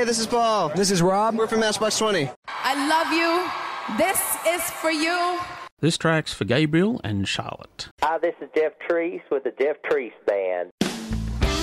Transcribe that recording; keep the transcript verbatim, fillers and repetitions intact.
this is Paul. This is Rob. We're from Matchbox twenty. I love you. This is for you. This track's for Gabriel and Charlotte. Hi, this is Jeff Treese with the Jeff Treese Band.